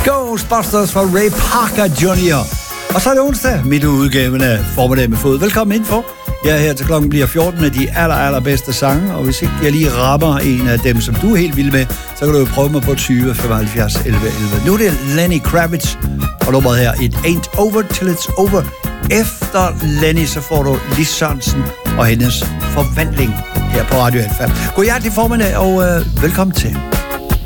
Ghostbusters fra Ray Parker Jr. Og så er det onsdag, midt i udgaven af Formiddag med Fod. Velkommen indenfor. Jeg er her til klokken bliver 14 med de allerbedste sange, og hvis ikke jeg lige rammer en af dem, som du er helt vild med, så kan du jo prøve mig på 20 75 11 11. Nu er det Lenny Kravitz, og nummeret her, It Ain't Over Till It's Over. Efter Lenny, så får du Lis Sørensen og hendes forvandling her på Radio Alfa. God hjertelig formiddag, og velkommen til.